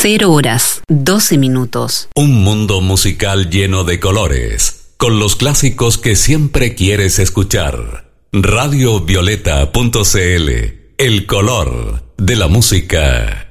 0 horas, 12 minutos. Un mundo musical lleno de colores, con los clásicos que siempre quieres escuchar. Radiovioleta.cl, el color de la música.